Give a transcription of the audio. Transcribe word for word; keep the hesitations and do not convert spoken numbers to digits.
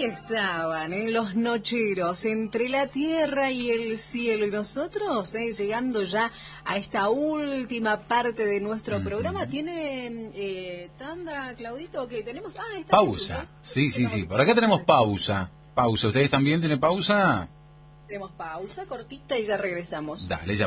Ahí estaban, en los nocheros, entre la tierra y el cielo. Y nosotros, eh, llegando ya a esta última parte de nuestro uh-huh. programa, ¿tiene eh, tanda, Claudito? ¿Qué tenemos? Ah, está pausa. Jesús, ¿eh? Sí, sí, sí. Por acá tenemos pausa. Pausa. ¿Ustedes también tienen pausa? Tenemos pausa cortita y ya regresamos. Dale, ya.